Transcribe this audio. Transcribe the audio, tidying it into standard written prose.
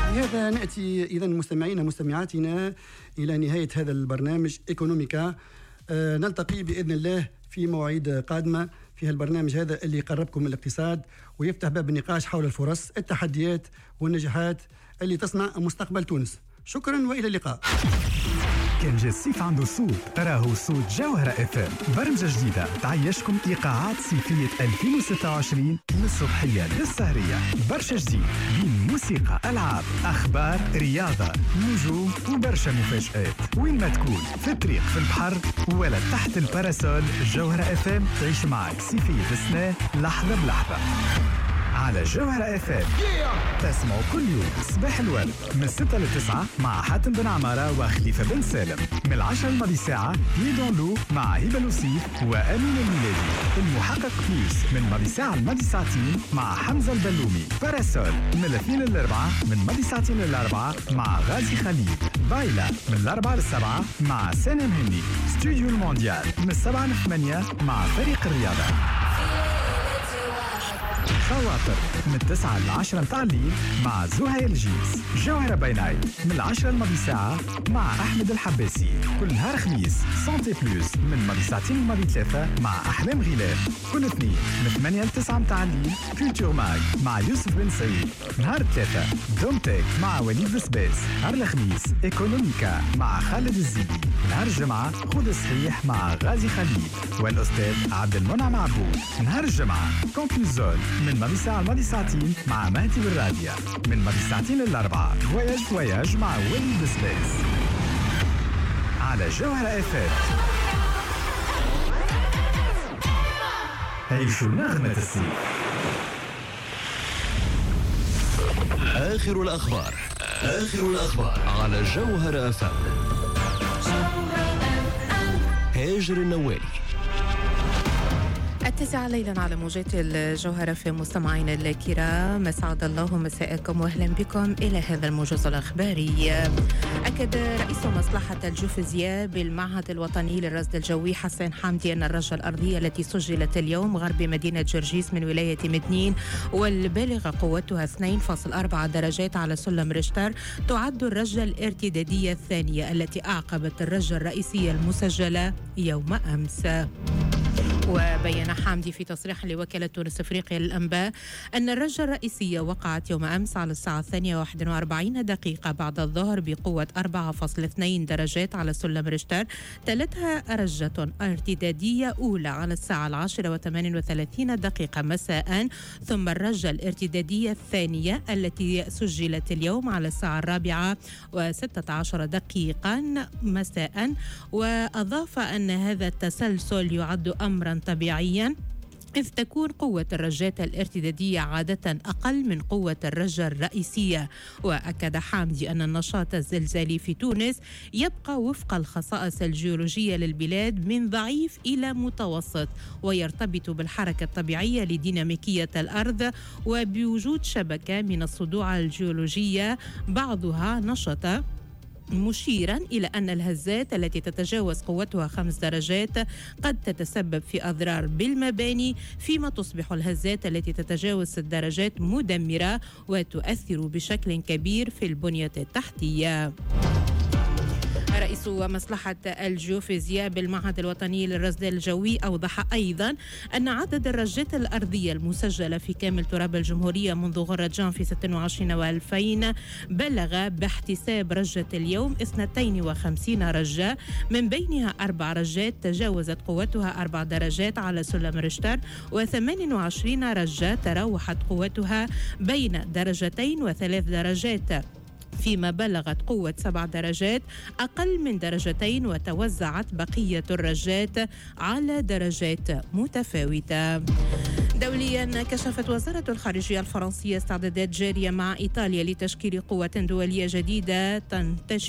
بهذا نأتي إذا مستمعينا مستمعاتنا إلى نهاية هذا البرنامج إيكونوميكا. نلتقي بإذن الله في مواعيد قادمة في هالبرنامج هذا اللي يقربكم الاقتصاد ويفتح باب النقاش حول الفرص، التحديات والنجاحات اللي تصنع مستقبل تونس. شكرا وإلى اللقاء. كان جا الصيف عنده صوت، راهو صوت جوهرة FM، برمجة جديدة تعيشكم إيقاعات صيفية 2026 من الصبحية للسهرية. برشا جديد بين موسيقى، ألعاب، أخبار، رياضة، نجوم وبرشا مفاجآت. وين ما تكون، في الطريق، في البحر ولا تحت الباراسول، جوهرة FM تعيش معك صيفية السنة لحظة بلحظة على جوهرة FM. تسمعوا كل يوم صباح الورد من 6 ل 9 مع حاتم بن عمارة وخليفة بن سالم، من 10 الماضي ساعة بيدون لو مع هبة لوسيف وأمين الميلادي. المحقق بليس من ماضي ساعة الماضي ساعتين مع حمزة البلومي. باراسول من 2 ل 4 من ماضي ساعتين ل 4 مع غازي خليل. بايلا من 4 ل 7 مع سنة مهني. ستوديو المونديال من 7 ل 8 مع فريق الرياضة. خواطر من 9 ل 10 متاع الليل مع زهير الجيس. جوهرة بايناي من 10 الماضي ساعة مع أحمد الحباسي. كل نهار خميس سانتي بلوس من ماضي ساعتين الماضي 3 مع أحلام غلال. كل اثنين من 8 ل 9 متاع الليل كولتور ماج مع يوسف بن سعيد. نهار 3 دومتك مع وليد بسباس. نهار الخميس إيكونوميكا مع خالد الزيدي. نهار الجمعة خذ صحيح مع غازي خليل والأستاذ عبد المنعم عبود. نهار الجمعة كونكلوزول من ماضي ساعة الماضي ساعتين مع مهدي بالراديو. من ماضي ساعتين للأربعة فواياج مع وليد بسباس على جوهرة FM. عيشوا نغمة الصيف. آخر الأخبار على جوهرة FM. هاجر النوالي. 9 ليلا على موجات الجوهرة. في مستمعينا الكرام أسعد الله مساءكم وأهلا بكم إلى هذا الموجز الأخباري. أكد رئيس مصلحة الجوفيزياء بالمعهد الوطني للرصد الجوي حسن حمدي أن الرجة الأرضية التي سجلت اليوم غرب مدينة جرجيس من ولاية مدنين والبالغة قوتها 2.4 درجات على سلم ريشتر تعد الرجة الارتدادية الثانية التي أعقبت الرجة الرئيسية المسجلة يوم أمس. وبين حامدي في تصريح لوكالة تونس أفريقيا للأنباء أن الرجة الرئيسية وقعت يوم أمس على الساعة 2:41 بعد الظهر بقوة 4.2 درجات على سلم ريشتر. تلتها رجة ارتدادية أولى على الساعة 10:38 مساء، ثم الرجة الارتدادية الثانية التي سجلت اليوم على الساعة 4:16 مساء. وأضاف أن هذا التسلسل يعد أمرا طبيعيا إذ تكون قوة الرجات الارتدادية عادة أقل من قوة الرجة الرئيسية. وأكد حامدي أن النشاط الزلزالي في تونس يبقى وفق الخصائص الجيولوجية للبلاد من ضعيف إلى متوسط، ويرتبط بالحركة الطبيعية لديناميكية الأرض وبوجود شبكة من الصدوع الجيولوجية بعضها نشط، مشيرا إلى أن الهزات التي تتجاوز قوتها 5 درجات قد تتسبب في أضرار بالمباني، فيما تصبح الهزات التي تتجاوز 6 درجات مدمرة وتؤثر بشكل كبير في البنية التحتية. رئيس مصلحة الجيوفيزياء بالمعهد الوطني للرصد الجوي أوضح أيضا أن عدد الرجات الأرضية المسجلة في كامل تراب الجمهورية منذ غرة جانفي 26 و2000 بلغ باحتساب رجة اليوم 52 رجة، من بينها 4 رجات تجاوزت قوتها 4 درجات على سلم ريشتر، و28 رجة تراوحت قوتها بين 2 و3 درجات، فيما بلغت قوة 7 درجات أقل من 2 وتوزعت بقية الرجات على درجات متفاوتة. دوليا، كشفت وزارة الخارجية الفرنسية استعدادات جارية مع إيطاليا لتشكيل قوة دولية جديدة تنتشر